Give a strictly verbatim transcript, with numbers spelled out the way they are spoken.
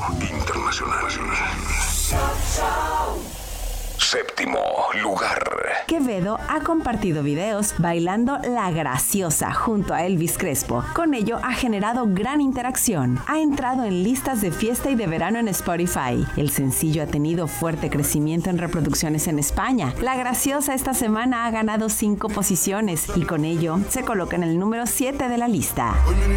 internacional. Séptimo lugar. Quevedo ha compartido videos bailando La Graciosa junto a Elvis Crespo. Con ello ha generado gran interacción. Ha entrado en listas de fiesta y de verano en Spotify. El sencillo ha tenido fuerte crecimiento en reproducciones en España. La Graciosa esta semana ha ganado cinco posiciones y con ello se coloca en el número siete de la lista. Hoy me